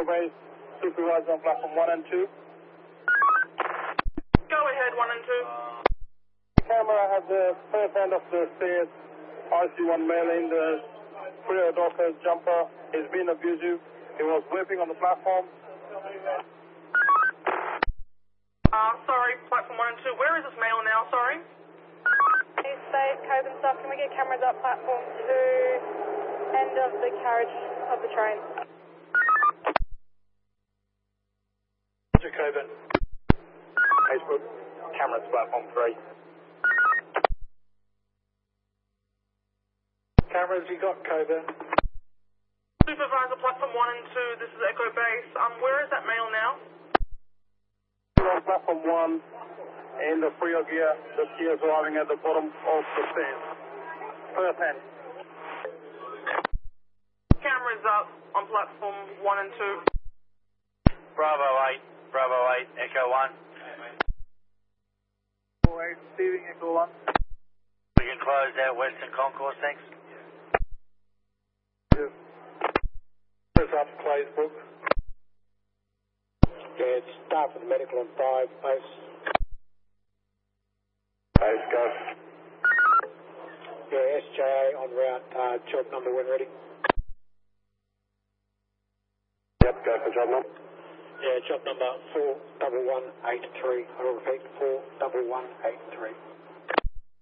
Base, supervisor on platform 1 and 2. Go ahead, 1 and 2. Camera has the first end of the stairs, RC1 male in the Frio Docker jumper. He's been abusive. He was whipping on the platform. Sorry, platform 1 and 2. Where is this male now, sorry? East State, Coben stuff. Can we get cameras up platform 2, end of the carriage of the train? Coben. Facebook, cameras platform 3. Cameras you got, Coben. Supervisor, platform 1 and 2. This is Echo Base. Where is that male now? On platform 1 in the Frio gear. The gears arriving at the bottom of the stairs. First hand. Cameras up on platform 1 and 2. Bravo 8, Echo 1. 8, receiving Echo 1. We can close out Western Concourse, thanks. Press up, close book. Yeah, it's staff with medical on 5, base. Base, go. Yeah, SJA on route, job number when ready. Yep, go for job number. Yeah, job number 41183. I will repeat, 41183.